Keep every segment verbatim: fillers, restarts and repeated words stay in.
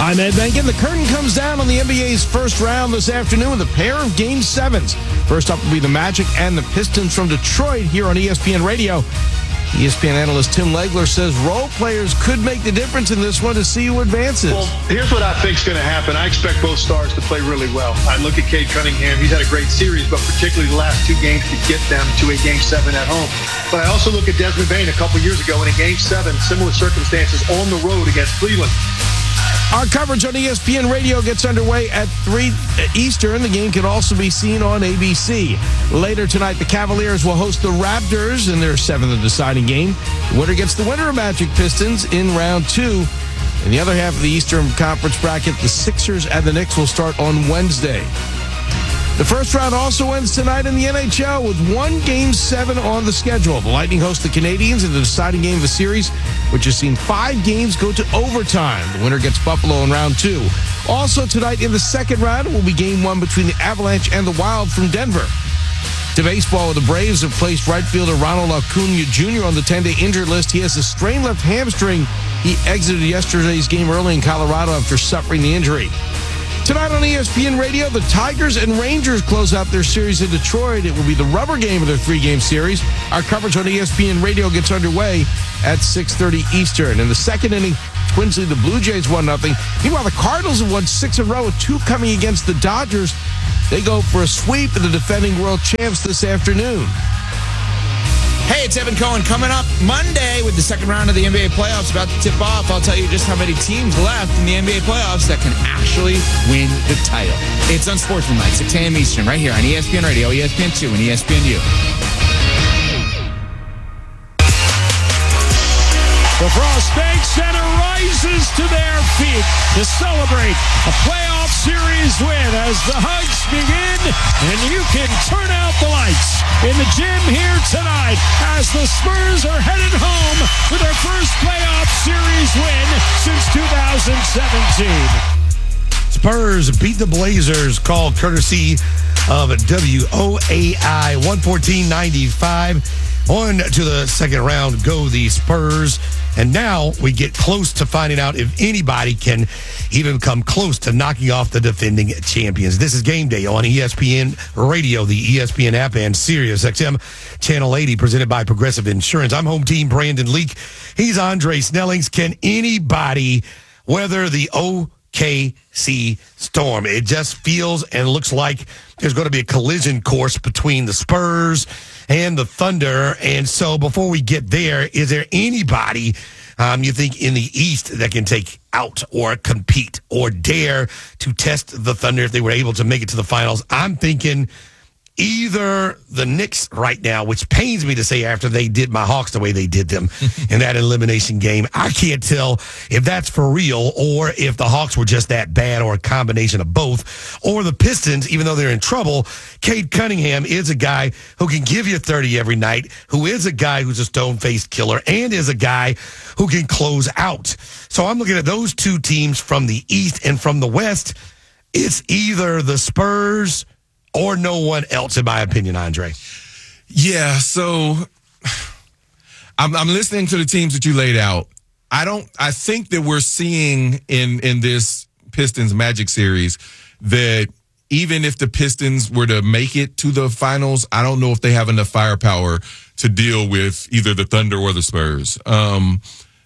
I'm Ed Benkin. The curtain comes down on the N B A's first round this afternoon with a pair of Game sevens. First up will be the Magic and the Pistons from Detroit here on E S P N Radio. E S P N analyst Tim Legler says role players could make the difference in this one to see who advances. Well, here's what I think is going to happen. I expect both stars to play really well. I look at Cade Cunningham. He's had a great series, but particularly the last two games to get them to a Game seven at home. But I also look at Desmond Bane a couple years ago in a Game seven, similar circumstances on the road against Cleveland. Our coverage on E S P N Radio gets underway at three Eastern. The game can also be seen on A B C. Later tonight, the Cavaliers will host the Raptors in their seventh deciding game. The winner gets the winner of Magic Pistons in round two. In the other half of the Eastern Conference bracket, the Sixers and the Knicks will start on Wednesday. The first round also ends tonight in the N H L with one Game seven on the schedule. The Lightning host the Canadiens in the deciding game of the series, which has seen five games go to overtime. The winner gets Buffalo in round two. Also tonight in the second round will be Game one between the Avalanche and the Wild from Denver. To baseball, the Braves have placed right fielder Ronald Acuna Junior on the ten-day injured list. He has a strained left hamstring. He exited yesterday's game early in Colorado after suffering the injury. Tonight on E S P N Radio, the Tigers and Rangers close out their series in Detroit. It will be the rubber game of their three-game series. Our coverage on E S P N Radio gets underway at six thirty Eastern. In the second inning, Twins lead the Blue Jays one nothing. Meanwhile, the Cardinals have won six in a row with two coming against the Dodgers. They go for a sweep of the defending world champs this afternoon. Hey, it's Evan Cohen. Coming up Monday with the second round of the N B A playoffs about to tip off. I'll tell you just how many teams left in the N B A playoffs that can actually win the title. It's Unsportsmanlike, six a.m. Eastern, right here on E S P N Radio, E S P N two, and E S P N U. The Frostbank Center rises to their feet to celebrate a playoff series win as the hugs begin, and you can turn out the lights in the gym here tonight as the Spurs are headed home with their first playoff series win since two thousand seventeen. Spurs beat the Blazers, called courtesy of W O A I, one fourteen ninety-five. On to the second round go the Spurs. And now we get close to finding out if anybody can even come close to knocking off the defending champions. This is Game Day on E S P N Radio, the E S P N app, and Sirius X M Channel eighty, presented by Progressive Insurance. I'm home team Brandon Leak. He's Andre Snellings. Can anybody weather the O K C storm? It just feels and looks like there's going to be a collision course between the Spurs and the Thunder. And so before we get there, is there anybody um, you think in the East that can take out or compete or dare to test the Thunder if they were able to make it to the finals? I'm thinking either the Knicks right now, which pains me to say after they did my Hawks the way they did them in that elimination game. I can't tell if that's for real or if the Hawks were just that bad or a combination of both. Or the Pistons, even though they're in trouble, Cade Cunningham is a guy who can give you thirty every night, who is a guy who's a stone-faced killer, and is a guy who can close out. So I'm looking at those two teams from the East, and from the West, it's either the Spurs or no one else, in my opinion, Andre. Yeah, so I'm, I'm listening to the teams that you laid out. I don't. I think that we're seeing in in this Pistons Magic series that even if the Pistons were to make it to the finals, I don't know if they have enough firepower to deal with either the Thunder or the Spurs. Um,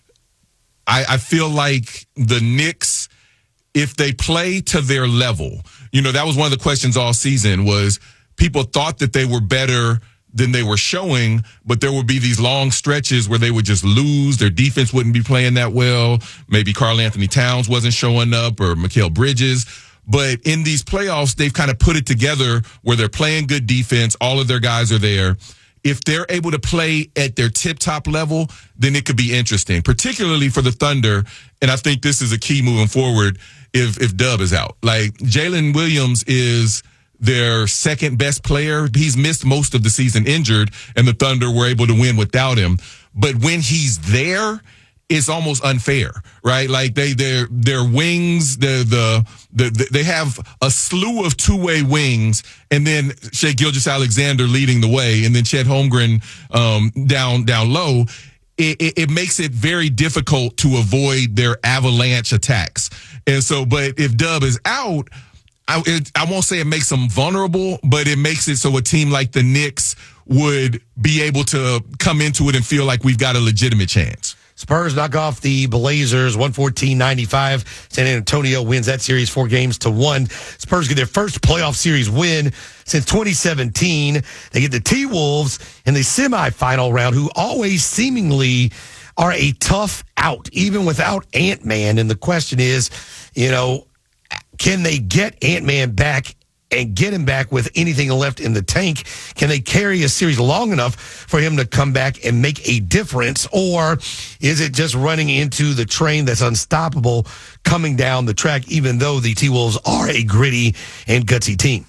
I, I feel like the Knicks, if they play to their level, you know, that was one of the questions all season was people thought that they were better than they were showing, but there would be these long stretches where they would just lose. Their defense wouldn't be playing that well. Maybe Karl Anthony Towns wasn't showing up or Mikal Bridges. But in these playoffs, they've kind of put it together where they're playing good defense. All of their guys are there. If they're able to play at their tip-top level, then it could be interesting, particularly for the Thunder. And I think this is a key moving forward if if Dub is out. Like, Jalen Williams is their second best player. He's missed most of the season injured, and the Thunder were able to win without him. But when he's there, it's almost unfair, right? Like they, their, their wings, the, the, the, they have a slew of two-way wings, and then Shai Gilgeous-Alexander leading the way, and then Chet Holmgren, um, down, down low. it, it, it makes it very difficult to avoid their avalanche attacks. And so, but if Dub is out, I, it, I won't say it makes them vulnerable, but it makes it so a team like the Knicks would be able to come into it and feel like we've got a legitimate chance. Spurs knock off the Blazers one fourteen ninety-five. San Antonio wins that series four games to one. Spurs get their first playoff series win since twenty seventeen. They get the T-Wolves in the semifinal round, who always seemingly are a tough out, even without Ant-Man. And the question is, you know, can they get Ant-Man back and get him back with anything left in the tank? Can they carry a series long enough for him to come back and make a difference? Or is it just running into the train that's unstoppable coming down the track, even though the T-Wolves are a gritty and gutsy team?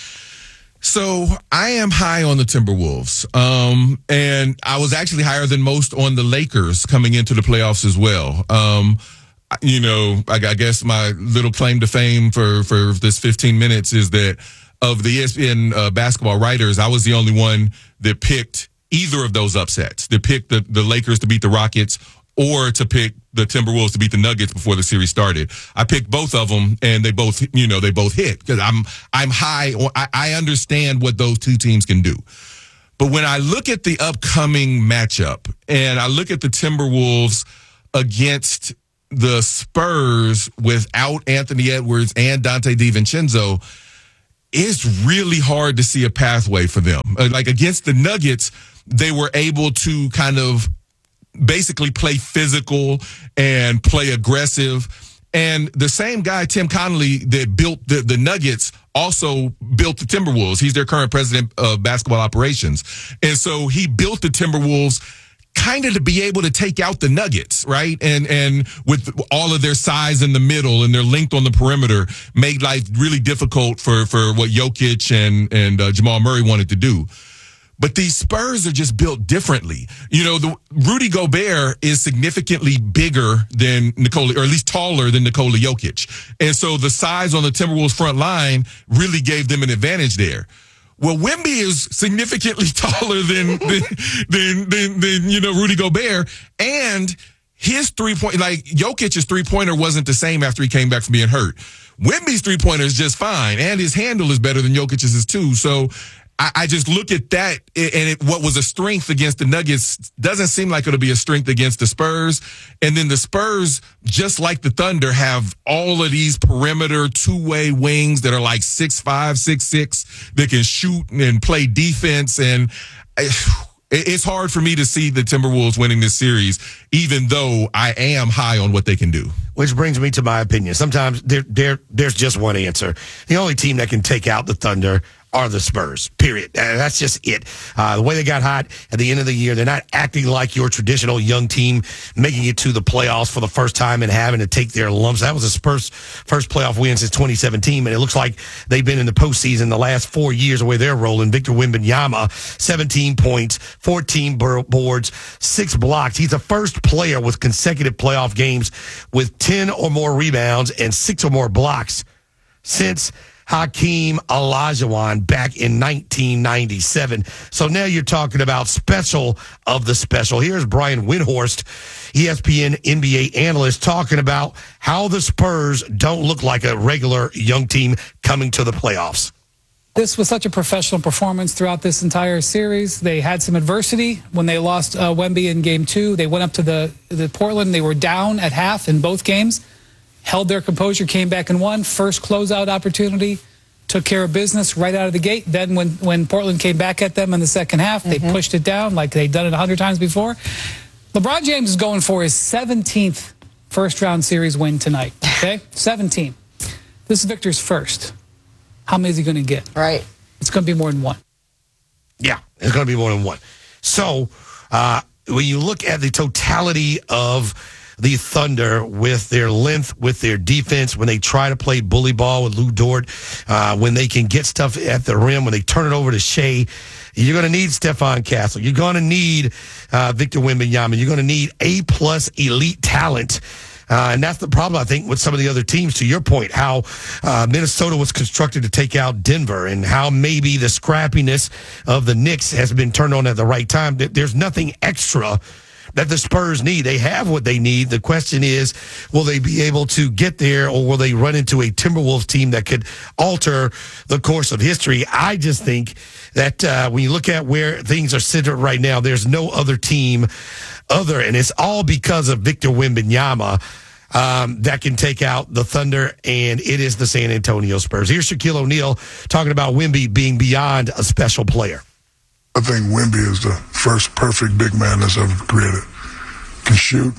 So I am high on the Timberwolves. Um, and I was actually higher than most on the Lakers coming into the playoffs as well. Um, You know, I, I guess my little claim to fame for, for this fifteen minutes is that of the E S P N uh, basketball writers, I was the only one that picked either of those upsets, that picked the, the Lakers to beat the Rockets or to pick the Timberwolves to beat the Nuggets before the series started. I picked both of them, and they both, you know, they both hit because I'm I'm high. I, I understand what those two teams can do. But when I look at the upcoming matchup and I look at the Timberwolves against the Spurs without Anthony Edwards and Dante DiVincenzo, it's really hard to see a pathway for them. Like against the Nuggets, they were able to kind of basically play physical and play aggressive. And the same guy, Tim Connolly, that built the, the Nuggets, also built the Timberwolves. He's their current president of basketball operations. And so he built the Timberwolves kind of to be able to take out the Nuggets, right? And and with all of their size in the middle and their length on the perimeter, made life really difficult for, for what Jokic and, and uh, Jamal Murray wanted to do. But these Spurs are just built differently. You know, the Rudy Gobert is significantly bigger than Nikola, or at least taller than Nikola Jokic. And so the size on the Timberwolves front line really gave them an advantage there. Well, Wemby is significantly taller than, than, than, than, than, you know, Rudy Gobert. And his three-point, like, Jokic's three-pointer wasn't the same after he came back from being hurt. Wemby's three-pointer is just fine, and his handle is better than Jokic's too. So I, I just look at that, and it, what was a strength against the Nuggets doesn't seem like it'll be a strength against the Spurs. And then the Spurs, just like the Thunder, have all of these perimeter two-way wings that are like six five, six six, that can shoot and play defense. And it's hard for me to see the Timberwolves winning this series, even though I am high on what they can do. Which brings me to my opinion. Sometimes there, there, there's just one answer. The only team that can take out the Thunder are the Spurs, period. Uh, that's just it. Uh, the way they got hot at the end of the year, they're not acting like your traditional young team making it to the playoffs for the first time and having to take their lumps. That was the Spurs' first playoff win since twenty seventeen, and it looks like they've been in the postseason the last four years the way they're rolling. Victor Wembanyama, seventeen points, fourteen boards, six blocks. He's the first player with consecutive playoff games with ten or more rebounds and six or more blocks since Hakeem Olajuwon back in nineteen ninety-seven. So now you're talking about special of the special. Here's Brian Windhorst, E S P N N B A analyst, talking about how the Spurs don't look like a regular young team coming to the playoffs. This was such a professional performance throughout this entire series. They had some adversity when they lost uh, Wemby in game two. They went up to the, the Portland. They were down at half in both games. Held their composure, came back and won. First closeout opportunity, took care of business right out of the gate. Then when, when Portland came back at them in the second half, mm-hmm. they pushed it down like they'd done it a hundred times before. LeBron James is going for his seventeenth first-round series win tonight, okay? seventeen. This is Victor's first. How many is he going to get? Right. It's going to be more than one. Yeah, it's going to be more than one. So uh, when you look at the totality of the Thunder with their length, with their defense, when they try to play bully ball with Lou Dort, uh, when they can get stuff at the rim, when they turn it over to Shea, you're going to need Stephon Castle. You're going to need uh, Victor Wembanyama. You're going to need A-plus elite talent. Uh, and that's the problem, I think, with some of the other teams, to your point, how uh, Minnesota was constructed to take out Denver and how maybe the scrappiness of the Knicks has been turned on at the right time. There's nothing extra that the Spurs need. They have what they need. The question is, will they be able to get there, or will they run into a Timberwolves team that could alter the course of history? I just think that uh, when you look at where things are centered right now, there's no other team other, and it's all because of Victor Wembanyama, um, that can take out the Thunder, and it is the San Antonio Spurs. Here's Shaquille O'Neal talking about Wemby being beyond a special player. I think Wemby is the first perfect big man that's ever created. Can shoot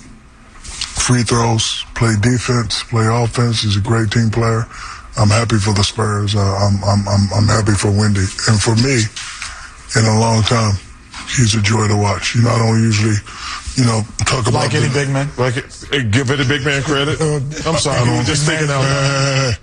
free throws, play defense, play offense. He's a great team player. I'm happy for the Spurs. Uh, I'm, I'm, I'm, I'm happy for Wendy. And for me, in a long time, he's a joy to watch. You know, I don't usually, you know, talk about like any the, big man. Like it, give any big man credit. Uh, I'm sorry, I don't, just thinking out loud.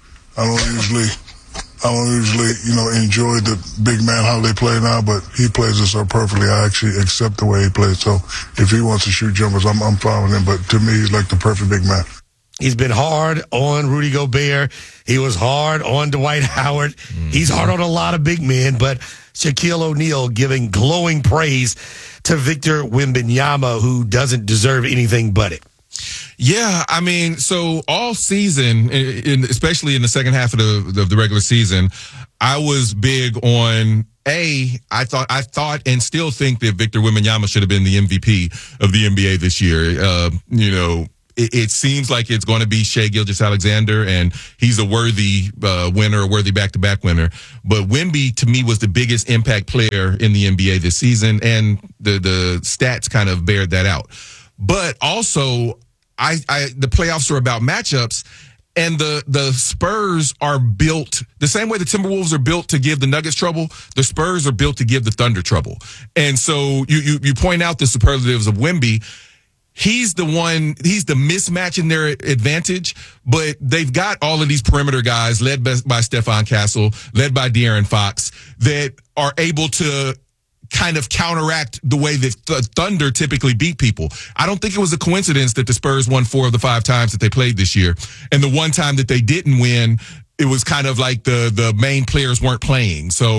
I don't usually, I don't usually, you know, enjoy the big man how they play now, but he plays it so perfectly. I actually accept the way he plays. So if he wants to shoot jumpers, I'm, I'm fine with him. But to me, he's like the perfect big man. He's been hard on Rudy Gobert. He was hard on Dwight Howard. Mm-hmm. He's hard on a lot of big men, but Shaquille O'Neal giving glowing praise to Victor Wembanyama, who doesn't deserve anything but it. Yeah, I mean, so all season, in, especially in the second half of the, of the regular season, I was big on A, I thought I thought and still think that Victor Wembanyama should have been the M V P of the N B A this year. Uh, you know, it, it seems like it's going to be Shai Gilgeous-Alexander, and he's a worthy uh, winner, a worthy back-to-back winner. But Wemby, to me, was the biggest impact player in the N B A this season, and the the stats kind of bared that out. But also, I, I the playoffs are about matchups, and the the Spurs are built the same way the Timberwolves are built to give the Nuggets trouble. The Spurs are built to give the Thunder trouble. And so you you, you point out the superlatives of Wemby. He's the one, he's the mismatch in their advantage, but they've got all of these perimeter guys led by, by Stephon Castle, led by De'Aaron Fox, that are able to kind of counteract the way that the Thunder typically beat people. I don't think it was a coincidence that the Spurs won four of the five times that they played this year. And the one time that they didn't win, it was kind of like the, the main players weren't playing. So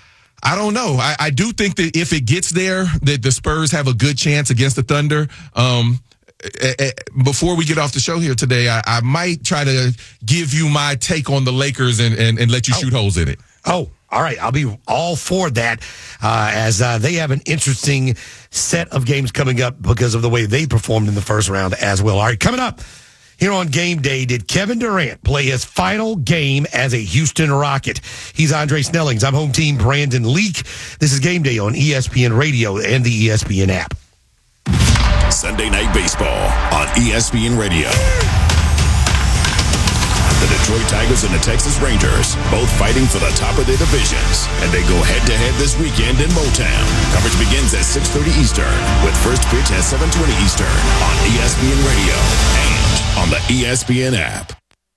I don't know. I, I do think that if it gets there, that the Spurs have a good chance against the Thunder. Um, before we get off the show here today, I, I might try to give you my take on the Lakers and, and, and let you oh. shoot holes in it. Oh, all right. I'll be all for that uh, as uh, they have an interesting set of games coming up because of the way they performed in the first round as well. All right, coming up here on Game Day, did Kevin Durant play his final game as a Houston Rocket? He's Andre Snellings. I'm home team Brandon Leak. This is Game Day on E S P N Radio and the E S P N app. Sunday Night Baseball on E S P N Radio. The Detroit Tigers and the Texas Rangers, both fighting for the top of their divisions. And they go head-to-head this weekend in Motown. Coverage begins at six thirty Eastern, with first pitch at seven twenty Eastern on E S P N Radio and on the E S P N app.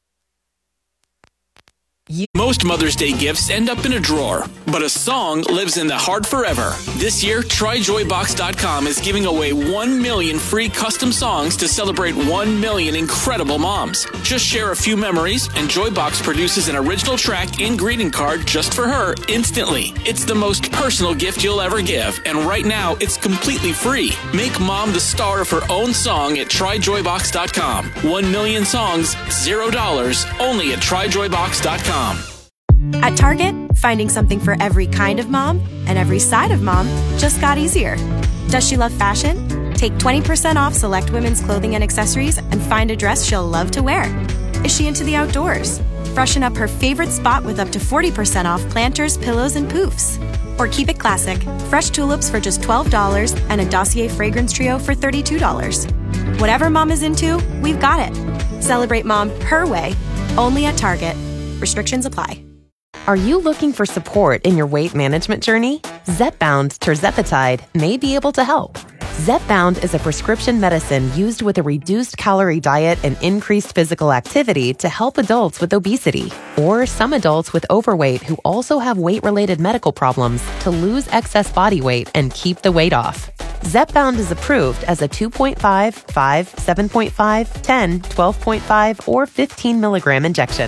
Most Mother's Day gifts end up in a drawer, but a song lives in the heart forever. This year, Try Joy Box dot com is giving away one million free custom songs to celebrate one million incredible moms. Just share a few memories, and Joybox produces an original track and greeting card just for her instantly. It's the most personal gift you'll ever give, and right now, it's completely free. Make mom the star of her own song at Try Joy Box dot com. One million songs, zero dollars, only at Try Joy Box dot com. At Target, finding something for every kind of mom and every side of mom just got easier. Does she love fashion? Take twenty percent off select women's clothing and accessories and find a dress she'll love to wear. Is she into the outdoors? Freshen up her favorite spot with up to forty percent off planters, pillows, and poofs. Or keep it classic. Fresh tulips for just twelve dollars and a Dossier fragrance trio for thirty-two dollars. Whatever mom is into, we've got it. Celebrate mom her way, only at Target. Restrictions apply. Are you looking for support in your weight management journey? Zepbound tirzepatide may be able to help. Zepbound is a prescription medicine used with a reduced calorie diet and increased physical activity to help adults with obesity or some adults with overweight who also have weight-related medical problems to lose excess body weight and keep the weight off. Zepbound is approved as a two point five, five, seven point five, ten, twelve point five, or fifteen milligram injection.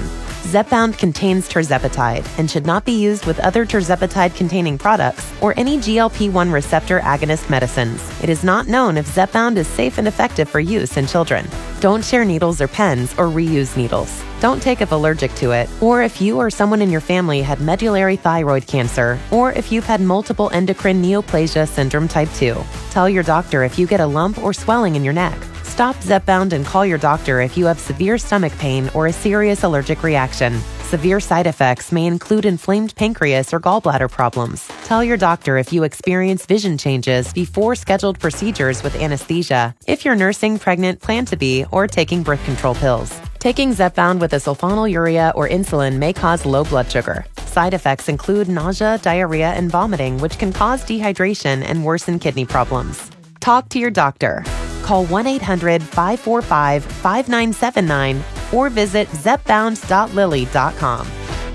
Zepbound contains tirzepatide and should not be used with other tirzepatide-containing products or any G L P one receptor agonist medicines. It is not known if Zepbound is safe and effective for use in children. Don't share needles or pens or reuse needles. Don't take if allergic to it, or if you or someone in your family had medullary thyroid cancer, or if you've had multiple endocrine neoplasia syndrome type two. Tell your doctor if you get a lump or swelling in your neck. Stop Zepbound and call your doctor if you have severe stomach pain or a serious allergic reaction. Severe side effects may include inflamed pancreas or gallbladder problems. Tell your doctor if you experience vision changes before scheduled procedures with anesthesia, if you're nursing, pregnant, plan to be, or taking birth control pills. Taking Zepbound with a sulfonylurea or insulin may cause low blood sugar. Side effects include nausea, diarrhea, and vomiting, which can cause dehydration and worsen kidney problems. Talk to your doctor. Call one eight hundred, five four five, five nine seven nine or visit zepbound dot lilly dot com.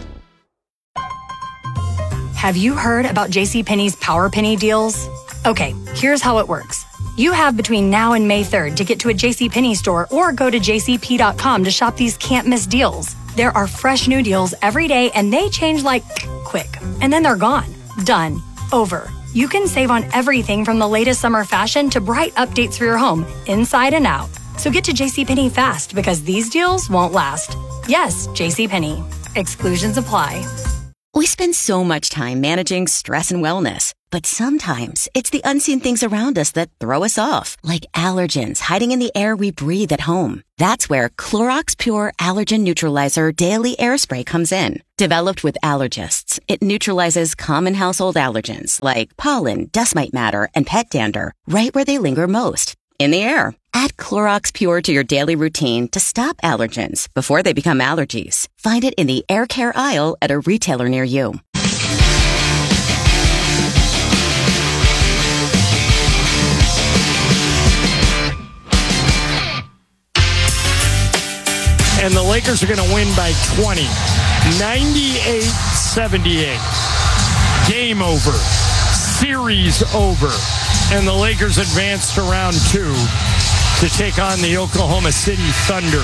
Have you heard about JCPenney's Power Penny deals? Okay, here's how it works. You have between now and May third to get to a JCPenney store or go to j c p dot com to shop these can't-miss deals. There are fresh new deals every day and they change like quick. And then they're gone. Done. Over. You can save on everything from the latest summer fashion to bright updates for your home, inside and out. So get to JCPenney fast because these deals won't last. Yes, JCPenney. Exclusions apply. We spend so much time managing stress and wellness, but sometimes it's the unseen things around us that throw us off, like allergens hiding in the air we breathe at home. That's where Clorox Pure Allergen Neutralizer Daily Air Spray comes in. Developed with allergists, it neutralizes common household allergens like pollen, dust mite matter, and pet dander right where they linger most, in the air. Add Clorox Pure to your daily routine to stop allergens before they become allergies. Find it in the air care aisle at a retailer near you. And the Lakers are going to win by twenty. ninety-eight seventy-eight. Game over. Series over. And the Lakers advance to round two to take on the Oklahoma City Thunder.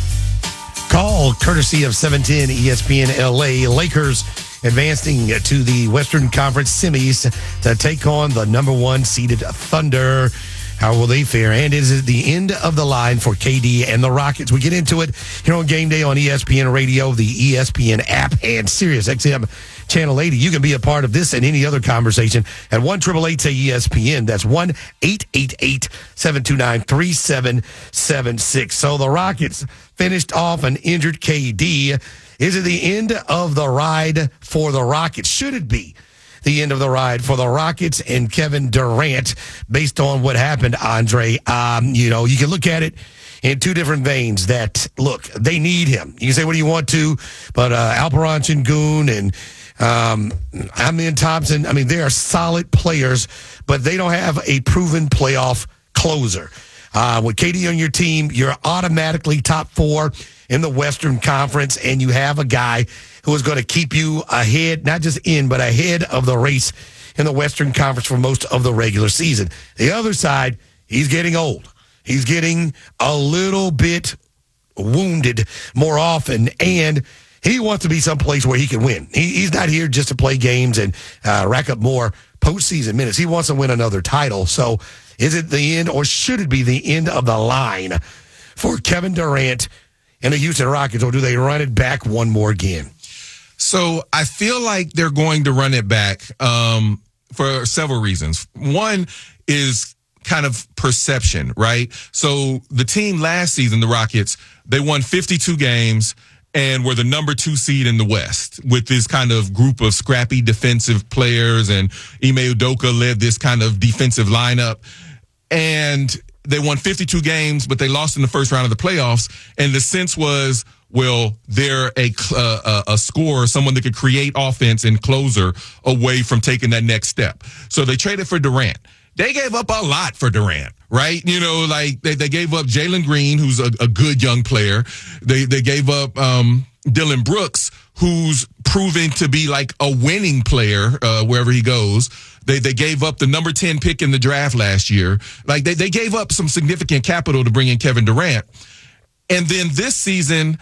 Call courtesy of seven ten E S P N L A. Lakers advancing to the Western Conference semis to take on the number one seeded Thunder. How will they fare? And is it the end of the line for K D and the Rockets? We get into it here on Game Day on E S P N Radio, the E S P N app, and Sirius X M Channel eighty. You can be a part of this and any other conversation at one eight eight eight say E S P N. That's one eight eight eight, seven two nine, three seven seven six. So the Rockets finished off an injured K D. Is it the end of the ride for the Rockets? Should it be the end of the ride for the Rockets and Kevin Durant based on what happened, Andre? Um, you know, you can look at it in two different veins that, look, they need him. You can say what you want to, but uh, Alperen Sengun and um, Amen Thompson, I mean, they are solid players, but they don't have a proven playoff closer. Uh, with K D on your team, you're automatically top four in the Western Conference, and you have a guy who is going to keep you ahead, not just in, but ahead of the race in the Western Conference for most of the regular season. The other side, he's getting old. He's getting a little bit wounded more often, and he wants to be someplace where he can win. He, he's not here just to play games and uh, rack up more postseason minutes. He wants to win another title. So is it the end, or should it be the end of the line for Kevin Durant and the Houston Rockets, or do they run it back one more again? So I feel like they're going to run it back um, for several reasons. One is kind of perception, right? So the team last season, the Rockets, they won fifty-two games and were the number two seed in the West with this kind of group of scrappy defensive players, and Ime Udoka led this kind of defensive lineup. And they won fifty-two games, but they lost in the first round of the playoffs. And the sense was, well, they're a, uh, a scorer, someone that could create offense and closer away from taking that next step. So they traded for Durant. They gave up a lot for Durant, right? You know, like they, they gave up Jalen Green, who's a, a good young player. They they gave up um, Dylan Brooks, who's proven to be like a winning player uh, wherever he goes. They they gave up the number ten pick in the draft last year. Like they, they gave up some significant capital to bring in Kevin Durant. And then this season,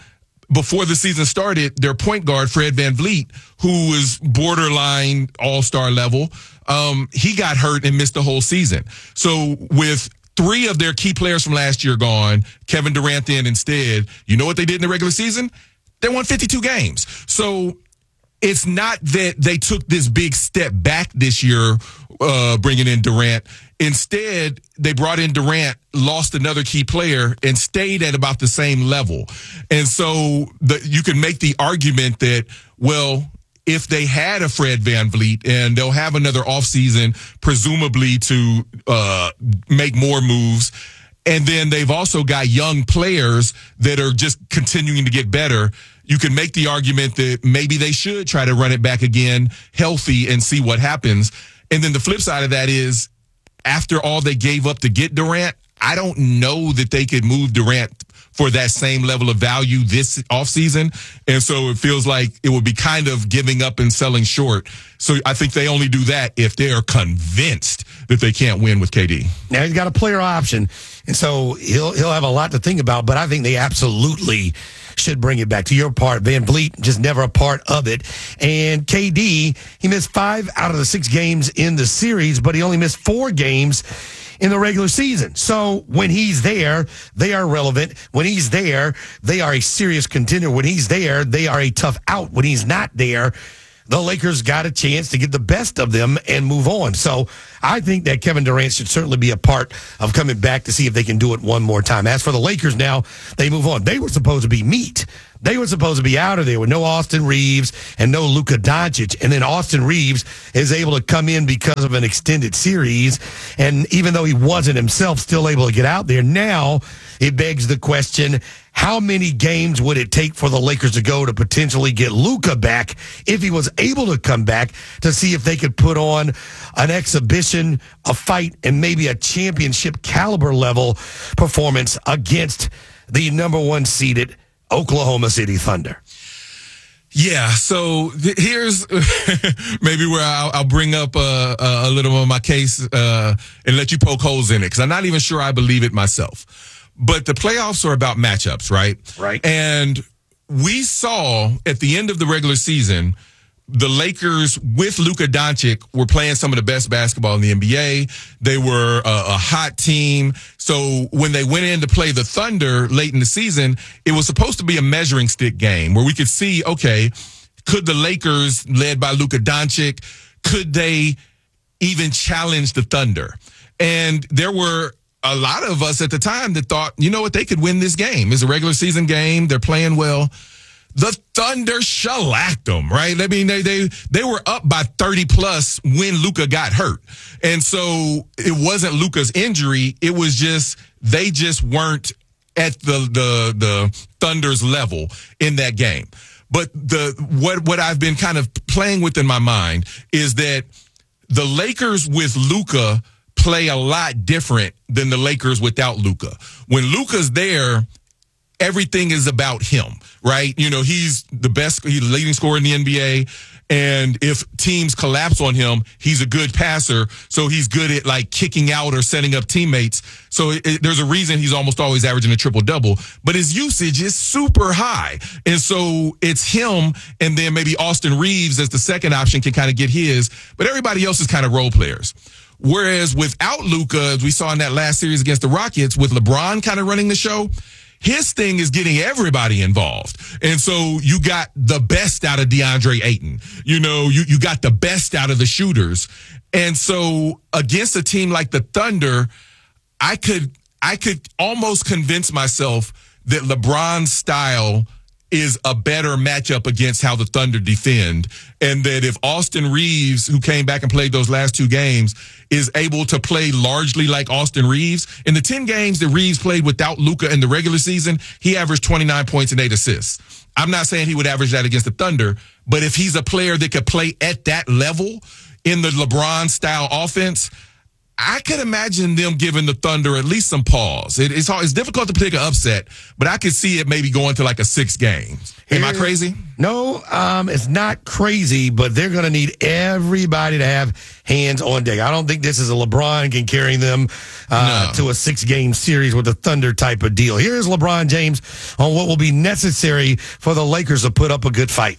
before the season started, their point guard, Fred VanVleet, who was borderline all-star level, um, he got hurt and missed the whole season. So with three of their key players from last year gone, Kevin Durant in instead, you know what they did in the regular season? They won fifty-two games. So it's not that they took this big step back this year, uh, bringing in Durant. Instead, they brought in Durant, lost another key player, and stayed at about the same level. And so the, you can make the argument that, well, if they had a Fred VanVleet and they'll have another offseason, presumably to uh, make more moves, and then they've also got young players that are just continuing to get better, you can make the argument that maybe they should try to run it back again healthy and see what happens. And then the flip side of that is, after all they gave up to get Durant, I don't know that they could move Durant for that same level of value this offseason. And so it feels like it would be kind of giving up and selling short. So I think they only do that if they are convinced that they can't win with K D. Now he's got a player option, and so he'll he'll have a lot to think about, but I think they absolutely should bring it back. To your part, VanVleet just never a part of it. And K D, he missed five out of the six games in the series, but he only missed four games in the regular season. So when he's there, they are relevant. When he's there, they are a serious contender. When he's there, they are a tough out. When he's not there, the Lakers got a chance to get the best of them and move on. So I think that Kevin Durant should certainly be a part of coming back to see if they can do it one more time. As for the Lakers now, they move on. They were supposed to be meat. They were supposed to be out of there with no Austin Reeves and no Luka Doncic. And then Austin Reeves is able to come in because of an extended series. And even though he wasn't himself, still able to get out there. Now it begs the question, how many games would it take for the Lakers to go to potentially get Luka back if he was able to come back, to see if they could put on an exhibition, a fight, and maybe a championship caliber level performance against the number one seeded Oklahoma City Thunder? Yeah, so th- here's maybe where I'll, I'll bring up uh, a little of my case uh, and let you poke holes in it, because I'm not even sure I believe it myself. But the playoffs are about matchups, right? Right. And we saw at the end of the regular season, the Lakers with Luka Doncic were playing some of the best basketball in the N B A. They were a, a hot team. So when they went in to play the Thunder late in the season, it was supposed to be a measuring stick game where we could see, okay, could the Lakers, led by Luka Doncic, could they even challenge the Thunder? And there were a lot of us at the time that thought, you know what, they could win this game. It's a regular season game. They're playing well. The Thunder shellacked them, right? I mean, they they they were up by thirty plus when Luka got hurt. And so it wasn't Luka's injury. It was just, they just weren't at the the the Thunder's level in that game. But the what what I've been kind of playing with in my mind is that the Lakers with Luka play a lot different than the Lakers without Luka. When Luka's there, everything is about him, right? You know, he's the best, he's the leading scorer in the N B A. And if teams collapse on him, he's a good passer. So he's good at like kicking out or setting up teammates. So it, it, there's a reason he's almost always averaging a triple double, but his usage is super high. And so it's him. And then maybe Austin Reeves as the second option can kind of get his, but everybody else is kind of role players. Whereas without Luka, as we saw in that last series against the Rockets, with LeBron kind of running the show, his thing is getting everybody involved. And so you got the best out of DeAndre Ayton. You know, you, you got the best out of the shooters. And so against a team like the Thunder, I could I could almost convince myself that LeBron's style is a better matchup against how the Thunder defend. And that if Austin Reeves, who came back and played those last two games, is able to play largely like Austin Reeves, in the ten games that Reeves played without Luka in the regular season, he averaged twenty-nine points and eight assists. I'm not saying he would average that against the Thunder, but if he's a player that could play at that level in the LeBron-style offense, I could imagine them giving the Thunder at least some pause. It, it's hard, it's difficult to pick an upset, but I could see it maybe going to like a six games. Am Here, I crazy? No, um, it's not crazy, but they're going to need everybody to have hands on deck. I don't think this is a LeBron can carry them uh, no. to a six-game series with the Thunder type of deal. Here's LeBron James on what will be necessary for the Lakers to put up a good fight.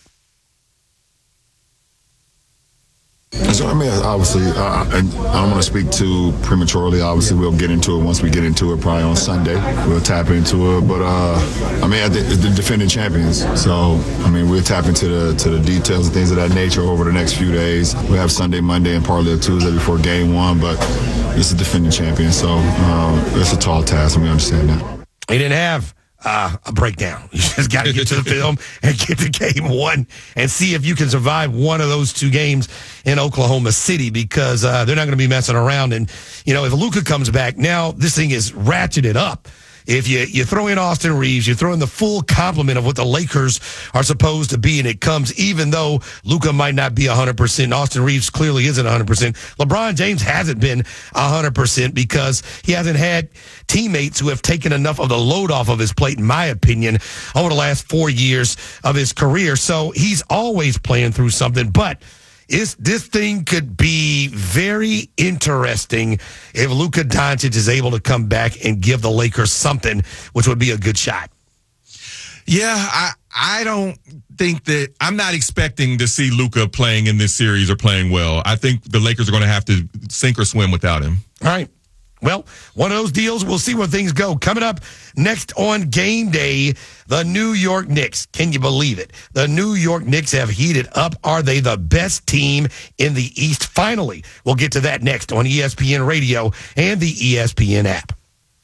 So, I mean, obviously, uh, I don't want to speak too prematurely. Obviously, we'll get into it once we get into it, probably on Sunday. We'll tap into it. But, uh, I mean, it's the defending champions. So, I mean, we'll tap into the to the details and things of that nature over the next few days. We'll have Sunday, Monday, and partly a Tuesday before game one. But it's a defending champion. So, uh, it's a tall task, and we understand that. He didn't have Uh, a breakdown. You just got to get to the film and get to game one and see if you can survive one of those two games in Oklahoma City, because uh, they're not going to be messing around. And, you know, if Luka comes back, now this thing is ratcheted up. If you, you throw in Austin Reeves, you throw in the full complement of what the Lakers are supposed to be, and it comes even though Luka might not be one hundred percent. Austin Reeves clearly isn't one hundred percent. LeBron James hasn't been one hundred percent because he hasn't had teammates who have taken enough of the load off of his plate, in my opinion, over the last four years of his career. So he's always playing through something, but Is, this thing could be very interesting if Luka Doncic is able to come back and give the Lakers something, which would be a good shot. Yeah, I I don't think that – I'm not expecting to see Luka playing in this series or playing well. I think the Lakers are going to have to sink or swim without him. All right. Well, one of those deals, we'll see where things go. Coming up next on game day, the New York Knicks. Can you believe it? The New York Knicks have heated up. Are they the best team in the East? Finally, we'll get to that next on E S P N Radio and the E S P N app.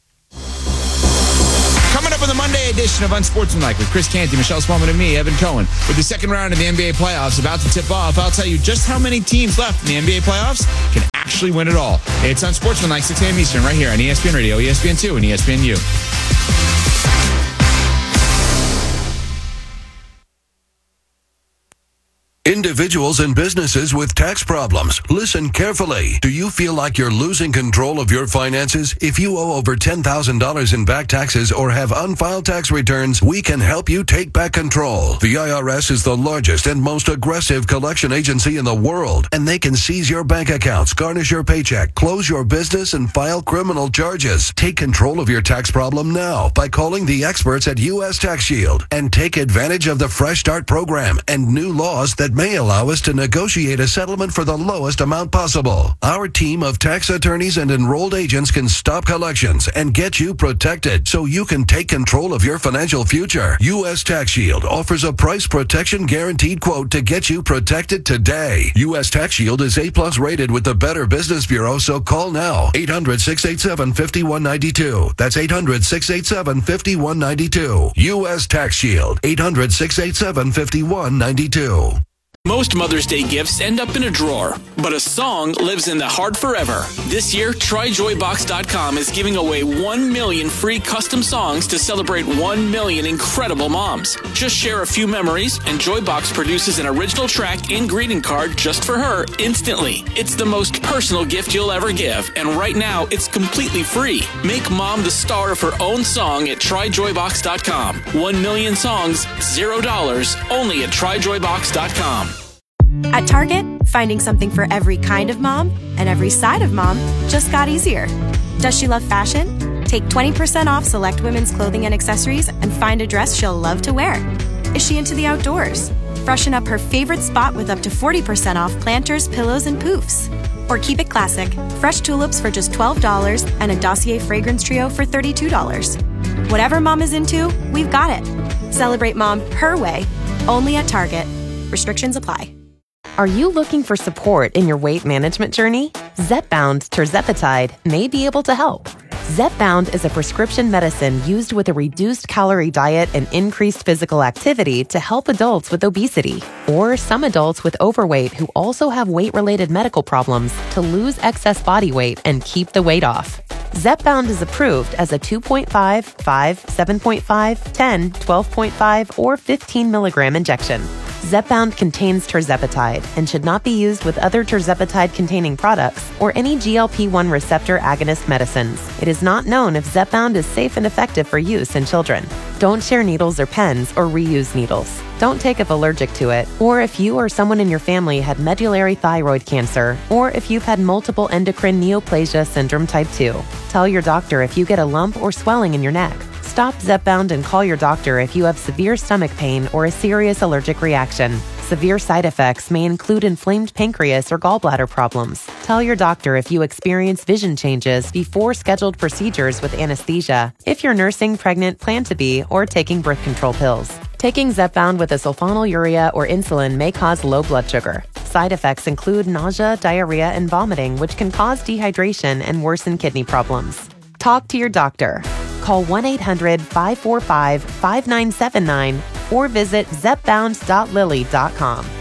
Coming up on the Monday edition of Unsportsmanlike with Chris Canty, Michelle Spaulding, and me, Evan Cohen. With the second round of the N B A playoffs about to tip off, I'll tell you just how many teams left in the N B A playoffs can actually win it all. It's Unsportsmanlike, six a.m. Eastern, right here on E S P N Radio, E S P N two, and E S P N U. Individuals and businesses with tax problems, listen carefully. Do you feel like you're losing control of your finances? If you owe over ten thousand dollars in back taxes or have unfiled tax returns, we can help you take back control. The I R S is the largest and most aggressive collection agency in the world, and they can seize your bank accounts, garnish your paycheck, close your business, and file criminal charges. Take control of your tax problem now by calling the experts at U S Tax Shield and take advantage of the Fresh Start program and new laws that may allow us to negotiate a settlement for the lowest amount possible. Our team of tax attorneys and enrolled agents can stop collections and get you protected so you can take control of your financial future. U S Tax Shield offers a price protection guaranteed quote to get you protected today. U S Tax Shield is A plus rated with the Better Business Bureau, so call now. eight hundred, six eight seven, five one nine two. That's eight hundred, six eight seven, five one nine two. U S Tax Shield. eight hundred, six eight seven, five one nine two. Most Mother's Day gifts end up in a drawer, but a song lives in the heart forever. This year, Try Joy Box dot com is giving away one million free custom songs to celebrate one million incredible moms. Just share a few memories, and Joybox produces an original track and greeting card just for her instantly. It's the most personal gift you'll ever give, and right now, it's completely free. Make mom the star of her own song at Try Joy Box dot com. One million songs, zero dollars, only at Try Joy Box dot com. At Target, finding something for every kind of mom and every side of mom just got easier. Does she love fashion? Take twenty percent off select women's clothing and accessories and find a dress she'll love to wear. Is she into the outdoors? Freshen up her favorite spot with up to forty percent off planters, pillows, and poofs. Or keep it classic, fresh tulips for just twelve dollars and a Dossier fragrance trio for thirty-two dollars. Whatever mom is into, we've got it. Celebrate mom her way, only at Target. Restrictions apply. Are you looking for support in your weight management journey? Zepbound tirzepatide may be able to help. Zepbound is a prescription medicine used with a reduced calorie diet and increased physical activity to help adults with obesity or some adults with overweight who also have weight-related medical problems to lose excess body weight and keep the weight off. Zepbound is approved as a two point five, five, seven point five, ten, twelve point five, or fifteen milligram injection. Zepbound contains tirzepatide and should not be used with other tirzepatide-containing products or any G L P one receptor agonist medicines. It is not known if Zepbound is safe and effective for use in children. Don't share needles or pens or reuse needles. Don't take if allergic to it, or if you or someone in your family had medullary thyroid cancer, or if you've had multiple endocrine neoplasia syndrome type two. Tell your doctor if you get a lump or swelling in your neck. Stop Zepbound and call your doctor if you have severe stomach pain or a serious allergic reaction. Severe side effects may include inflamed pancreas or gallbladder problems. Tell your doctor if you experience vision changes before scheduled procedures with anesthesia, if you're nursing, pregnant, plan to be, or taking birth control pills. Taking Zepbound with a sulfonylurea or insulin may cause low blood sugar. Side effects include nausea, diarrhea, and vomiting, which can cause dehydration and worsen kidney problems. Talk to your doctor. Call one eight hundred five four five five nine seven nine or visit zepbound dot lilly dot com.